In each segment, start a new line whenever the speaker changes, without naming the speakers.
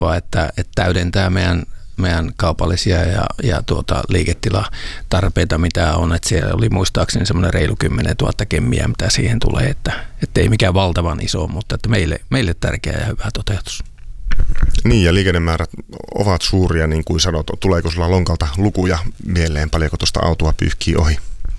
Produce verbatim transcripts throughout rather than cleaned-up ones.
että, että täydentää meidän, meidän kaupallisia ja, ja tuota, liiketilatarpeita, mitä on. Että siellä oli muistaakseni semmoinen reilu kymmenen tuhatta kemmiä, mitä siihen tulee, että, että ei mikään valtavan iso, mutta että meille, meille tärkeä ja hyvä toteutus.
Niin, ja liikennemäärät ovat suuria, niin kuin sanot. Tuleeko sulla lonkalta lukuja mieleen, paljonko tuosta autoa pyyhkii ohi?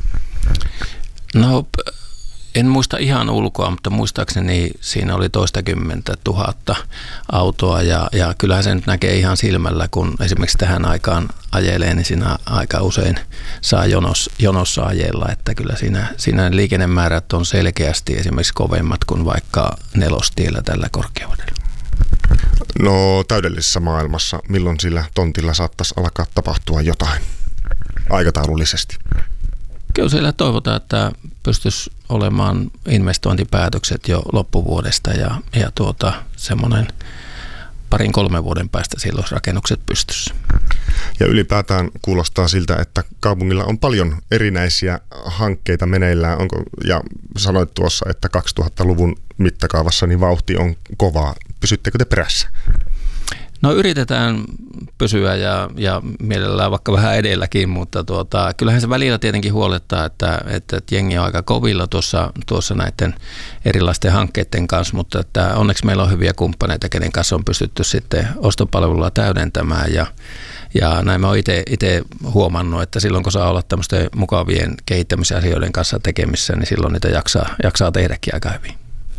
No, en muista ihan ulkoa, mutta muistaakseni siinä oli toistakymmentä tuhatta autoa, ja, ja kyllähän se nyt näkee ihan silmällä, kun esimerkiksi tähän aikaan ajelee, niin siinä aika usein saa jonos, jonossa ajella, että kyllä siinä, siinä liikennemäärät on selkeästi esimerkiksi kovemmat kuin vaikka nelostiellä tällä korkeudella.
No, täydellisessä maailmassa, milloin sillä tontilla saattaisi alkaa tapahtua jotain aikataulullisesti?
Kyllä siellä toivotaan, että pystyisi olemaan investointipäätökset jo loppuvuodesta ja, ja tuota, semmoinen parin kolmen vuoden päästä silloin rakennukset pystyssä.
Ja ylipäätään kuulostaa siltä, että kaupungilla on paljon erinäisiä hankkeita meneillään. Onko, ja sanoit tuossa, että kaksituhattaluvun mittakaavassa niin vauhti on kovaa. Pysyttekö te perässä?
No yritetään pysyä ja, ja mielellään vaikka vähän edelläkin, mutta tuota, kyllähän se välillä tietenkin huolettaa, että, että jengi on aika kovilla tuossa, tuossa näiden erilaisten hankkeiden kanssa, mutta että onneksi meillä on hyviä kumppaneita, kenen kanssa on pystytty sitten ostopalvelulla täydentämään ja, ja näin mä oon itse huomannut, että silloin kun saa olla tämmöisten mukavien kehittämisasioiden kanssa tekemissä, niin silloin niitä jaksaa, jaksaa tehdäkin aika hyvin.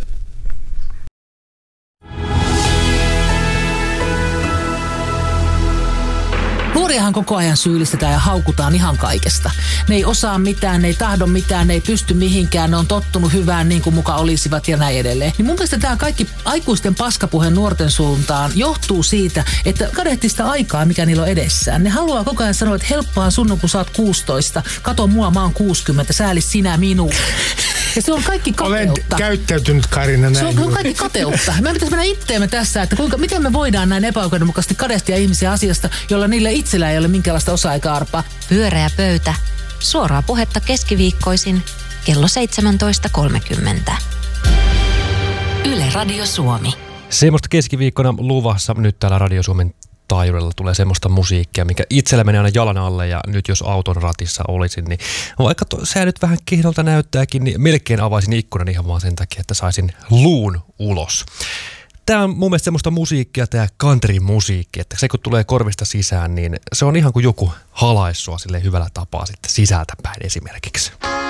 Nuoriahan koko ajan syyllistetään ja haukutaan ihan kaikesta. Ne ei osaa mitään, ne ei tahdo mitään, ne ei pysty mihinkään, ne on tottunut hyvään niin kuin muka olisivat ja näin edelleen. Niin mun mielestä tämä kaikki aikuisten paskapuhe nuorten suuntaan johtuu siitä, että kadehtii sitä aikaa, mikä niillä on edessään. Ne haluaa koko ajan sanoa, että helppoa sun, kun sä oot kuusitoista, kato mua, mä oon kuusikymmentä, sääli sinä minua. Ja se on kaikki kateutta.
Olen käyttäytynyt, Karina, näin.
Se on, se on kaikki kateutta. Me pitäisi mennä itteemme tässä, että kuinka, miten me voidaan näin epäoikeudenmukaisesti kadehtia ihmisiä asiasta, jolla niille itsellä ei ole minkäänlaista osaa eikä arpaa.
Pyöreä pöytä. Suoraa puhetta keskiviikkoisin kello seitsemäntoista kolmekymmentä. Yle Radio Suomi.
Semmoista keskiviikkona luvassa nyt täällä Radio Suomen taajuudella tulee semmoista musiikkia, mikä itsellä menee aina jalan alle, ja nyt jos auton ratissa olisin, niin vaikka to, se nyt vähän kehdolta näyttääkin, niin melkein avaisin ikkunan ihan vaan sen takia, että saisin luun ulos. Tämä on mun mielestä semmoista musiikkia, tämä country-musiikki, että se kun tulee korvista sisään, niin se on ihan kuin joku halaissua sille hyvällä tapaa sitten sisältä päin esimerkiksi.